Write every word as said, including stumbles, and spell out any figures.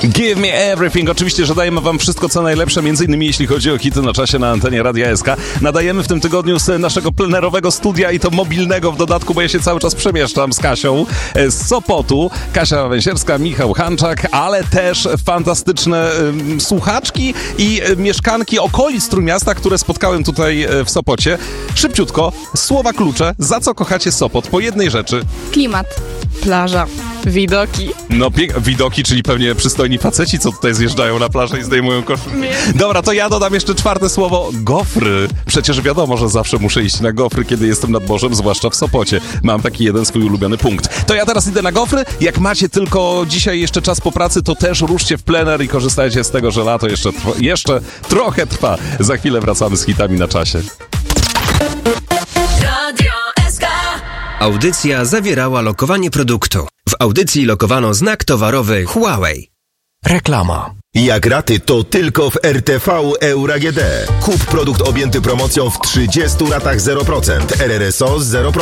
Give me everything. Oczywiście, że dajemy wam wszystko, co najlepsze, między innymi jeśli chodzi o hity na czasie na antenie Radia S K. Nadajemy w tym tygodniu z naszego plenerowego studia i to mobilnego w dodatku, bo ja się cały czas przemieszczam z Kasią z Sopotu. Kasia Węsierska, Michał Hanczak, ale też fantastyczne um, słuchaczki i um, mieszkanki okolic Trójmiasta, które spotkałem tutaj w Sopocie. Szybciutko, słowa klucze, za co kochacie Sopot? Po jednej rzeczy. Klimat. Plaża. Widoki. No, piek- widoki, czyli pewnie przystojni faceci, co tutaj zjeżdżają na plażę i zdejmują koszulę. Dobra, to ja dodam jeszcze czwarte słowo. Gofry. Przecież wiadomo, że zawsze muszę iść na gofry, kiedy jestem nad morzem, zwłaszcza w Sopocie. Mam taki jeden swój ulubiony punkt. To ja teraz idę na gofry. Jak macie tylko dzisiaj jeszcze czas po pracy, to też ruszcie w plener i korzystajcie z tego, że lato jeszcze, trwa, jeszcze trochę trwa. Za chwilę wracamy z hitami na czasie. Audycja zawierała lokowanie produktu. W audycji lokowano znak towarowy Huawei. Reklama. Jak raty, to tylko w R T V Euro A G D. Kup produkt objęty promocją w trzydziestu ratach zero procent, R R S O zero procent.